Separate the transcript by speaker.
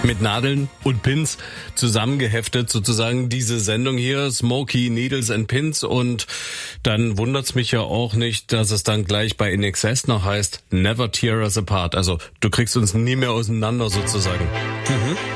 Speaker 1: Mit Nadeln und Pins zusammengeheftet sozusagen diese Sendung hier, Smokey, Needles and Pins. Und dann wundert's mich ja auch nicht, dass es dann gleich bei INXS noch heißt, Never Tear Us Apart. Also du kriegst uns nie mehr auseinander sozusagen.